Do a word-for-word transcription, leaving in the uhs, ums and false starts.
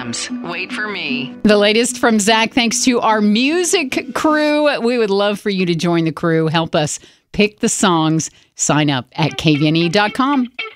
jams. Wait for me. The latest from Zach, thanks to our music crew. We would love for you to join the crew. Help us pick the songs. Sign up at K V N E dot com.